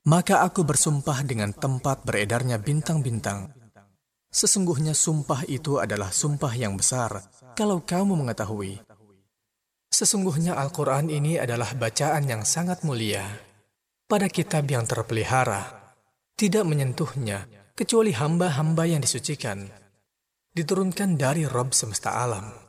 Maka aku bersumpah dengan tempat beredarnya bintang-bintang. Sesungguhnya sumpah itu adalah sumpah yang besar, kalau kamu mengetahui. Sesungguhnya Al-Quran ini adalah bacaan yang sangat mulia, pada kitab yang terpelihara. Tidak menyentuhnya, kecuali hamba-hamba yang disucikan. Diturunkan dari Rabb semesta alam.